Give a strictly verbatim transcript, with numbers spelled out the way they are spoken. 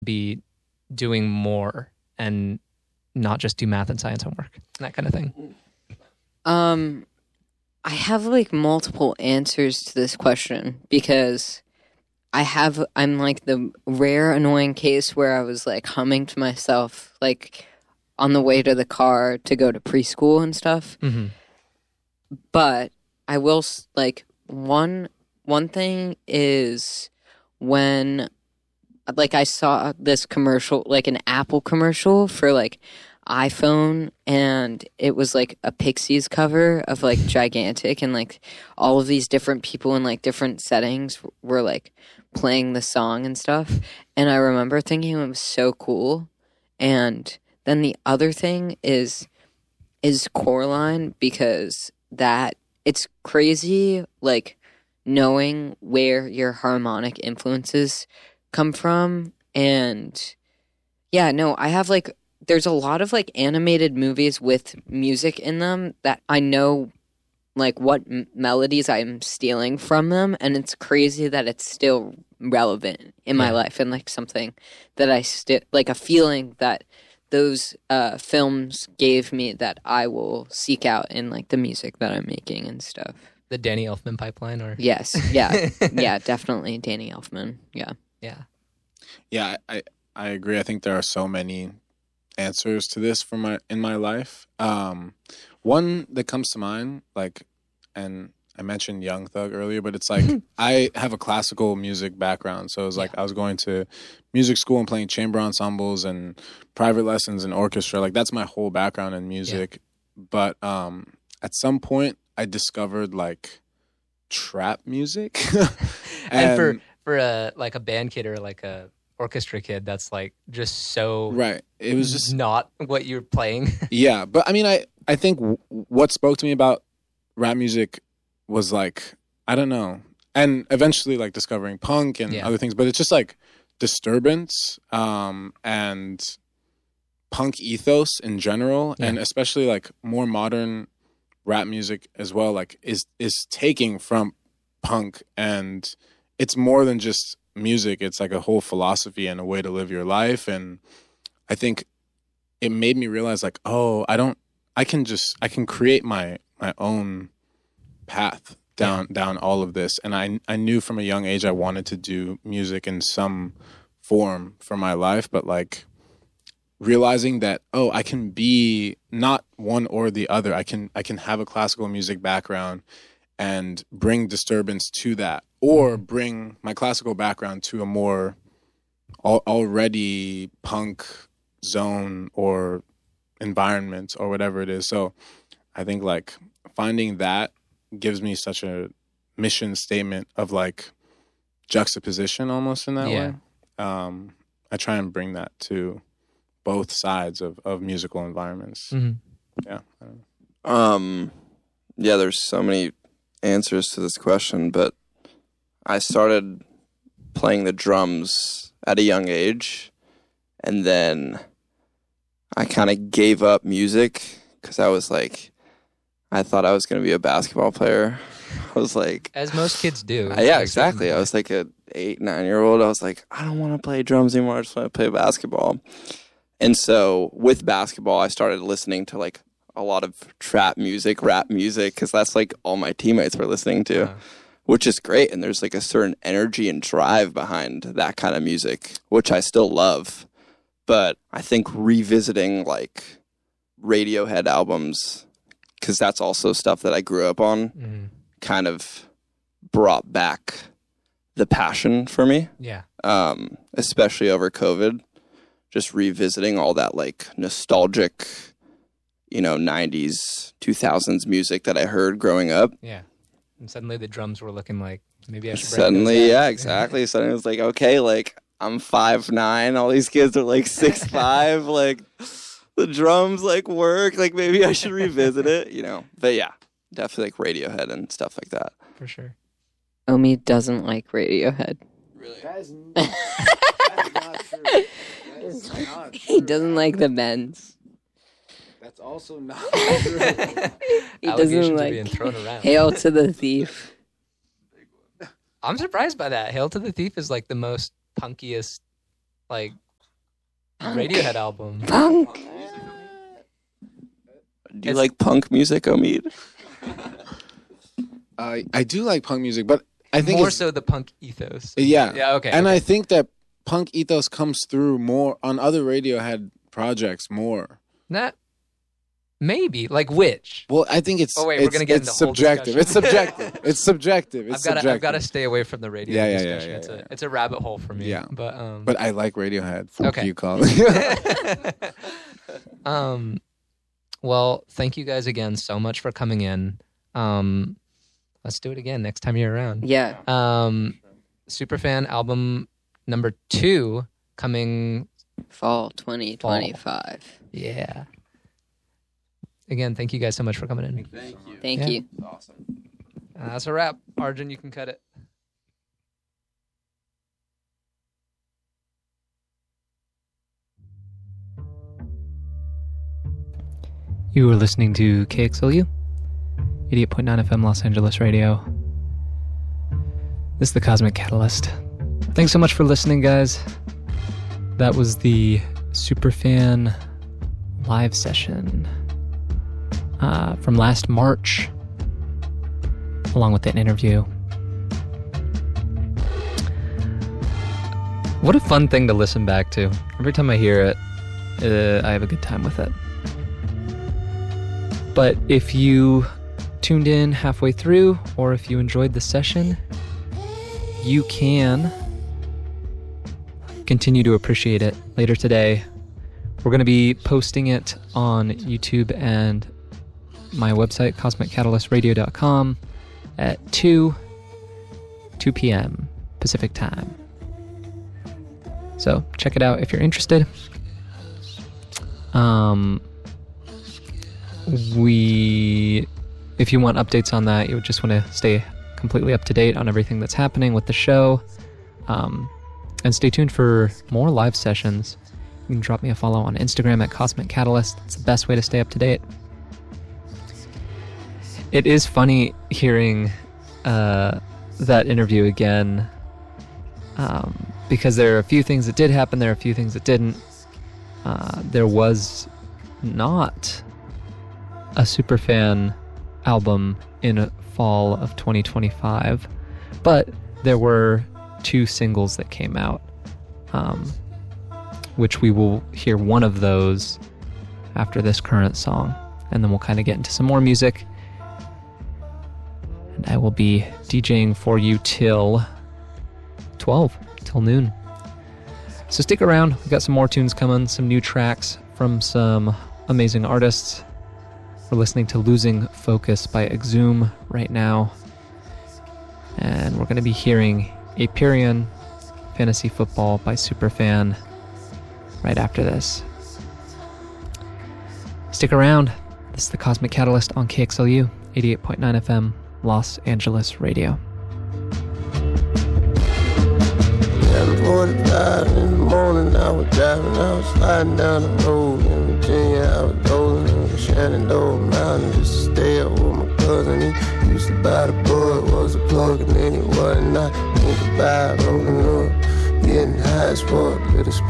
be doing more and not just do math and science homework and that kind of thing? Um, I have like multiple answers to this question because I have, I'm like the rare annoying case where I was like humming to myself, like on the way to the car to go to preschool and stuff. Mm-hmm. But I will s- like one, one thing is when like I saw this commercial, like an Apple commercial for like iPhone, and it was like a Pixies cover of like Gigantic, and like all of these different people in like different settings were like playing the song and stuff. And I remember thinking it was so cool. And then the other thing is is Coraline, because that it's crazy like knowing where your harmonic influences come from. And yeah, no, I have like there's a lot of like animated movies with music in them that I know like what m- melodies I'm stealing from them, and it's crazy that it's still relevant in my Yeah. life, and like something that I still like a feeling that those uh, films gave me that I will seek out in like the music that I'm making and stuff. The Danny Elfman pipeline, or Yes, yeah, yeah, definitely Danny Elfman. Yeah. yeah, Yeah, I, I agree. I think there are so many answers to this for my in my life. Um, one that comes to mind, like, and I mentioned Young Thug earlier, but it's like I have a classical music background, so it was like I was going to music school and playing chamber ensembles and private lessons and orchestra. Like that's my whole background in music. Yeah. But um, at some point, I discovered like trap music, and, and for for a like a band kid or like a orchestra kid, that's like just so right. It was just not what you're playing. Yeah, but I mean, I I think w- what spoke to me about rap music was like I don't know, and eventually like discovering punk and Yeah. other things. But it's just like disturbance um, and punk ethos in general, Yeah. and especially like more modern rap music as well. Like is is taking from punk, and it's more than just music. It's like a whole philosophy and a way to live your life. And I think it made me realize like, oh, I don't, I can just, I can create my, my own path down, yeah. down all of this. And I, I knew from a young age, I wanted to do music in some form for my life, but like realizing that, oh, I can be not one or the other. I can, I can have a classical music background and bring disturbance to that, or bring my classical background to a more al- already punk zone or environment or whatever it is. So I think like finding that gives me such a mission statement of like juxtaposition almost in that Yeah. way. Um, I try and bring that to both sides of, of musical environments. Mm-hmm. Yeah. I don't know. Um, yeah, there's so many answers to this question, but I started playing the drums at a young age, and then I kind of gave up music because I was like, I thought I was going to be a basketball player. I was like, As most kids do. uh, yeah, exactly. I was like a eight, nine year old. I was like, I don't want to play drums anymore. I just want to play basketball. And so with basketball, I started listening to like a lot of trap music, rap music, because that's like all my teammates were listening to, Uh-huh. which is great. And there's like a certain energy and drive behind that kind of music, which I still love. But I think revisiting like Radiohead albums, because that's also stuff that I grew up on, Mm-hmm. kind of brought back the passion for me, Yeah. um, especially over COVID. Just revisiting all that like nostalgic, you know, nineties, two thousands music that I heard growing up. Yeah. And suddenly the drums were looking like, maybe I should break Suddenly, those yeah, out. exactly. Suddenly it was like, okay, like I'm five nine. All these kids are like six five. Like the drums like work. Like maybe I should revisit it, you know. But yeah, definitely like Radiohead and stuff like that. For sure. Omi doesn't like Radiohead. Really? That is, that is not true. That is not He true. doesn't like the Bends. That's also not true. He Allegations doesn't are like being thrown around. Hail to the Thief. I'm surprised by that. Hail to the Thief is like the most punkiest, like Radiohead album. Punk. Do you like punk music, Omid? I I do like punk music, but I think More it's, so the punk ethos. yeah, Yeah, okay. and okay. I think that punk ethos comes through more on other Radiohead projects more. That maybe like which. Well, I think it's Oh, wait, we're it's, gonna get it's into whole subjective. It's subjective. It's subjective. It's I've got subjective. I've got to stay away from the Radiohead Yeah, yeah, yeah, discussion. yeah, it's yeah. a it's a rabbit hole for me. Yeah. But um But I like Radiohead. Fuck Okay. you, Colin. um well, thank you guys again so much for coming in. Um let's do it again next time you're around. Yeah. Um Superfan album number two coming. Fall twenty twenty-five. Yeah. Again, thank you guys so much for coming in. Thank you. Thank Yeah. you. Awesome. Uh, that's a wrap. Arjun, you can cut it. You are listening to K X L U, eighty-eight point nine F M Los Angeles Radio. This is the Cosmic Catalyst. Thanks so much for listening, guys. That was the Superfan live session uh, from last March, along with that interview. What a fun thing to listen back to. Every time I hear it, uh, I have a good time with it. But if you tuned in halfway through, or if you enjoyed the session, you can continue to appreciate it later today. We're going to be posting it on YouTube and my website, cosmic catalyst radio dot com, at two p.m. Pacific time. So check it out if you're interested. Um, we, if you want updates on that, you would just want to stay completely up to date on everything that's happening with the show. Um, and stay tuned for more live sessions. You can drop me a follow on Instagram at Cosmic Catalyst. It's the best way to stay up to date. It is funny hearing uh, that interview again, um, because there are a few things that did happen, there are a few things that didn't. Uh, there was not a Superfan album in fall of twenty twenty-five, but there were two singles that came out, um, which we will hear one of those after this current song, and then we'll kind of get into some more music, and I will be DJing for you till twelve, till noon. So stick around, we've got some more tunes coming, some new tracks from some amazing artists. We're listening to Losing Focus by Exhume right now, and we're going to be hearing Aperion Fantasy Football by Superfan right after this. Stick around. This is the Cosmic Catalyst on K X L U, eighty-eight point nine F M, Los Angeles Radio. seven forty-five in the morning, I was driving, I was sliding down the road. In Virginia, I was rolling in the Shenandoah Mountain just to stay up with my cousin. He used to buy the bud, was a plug, and then he wasn't. I think about rolling up, getting high as fuck, little